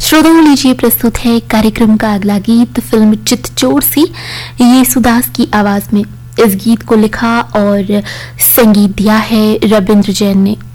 श्रोताओं, लीजिए प्रस्तुत है कार्यक्रम का अगला गीत फिल्म चितचोर से येसुदास की आवाज में। इस गीत को लिखा और संगीत दिया है रविंद्र जैन ने।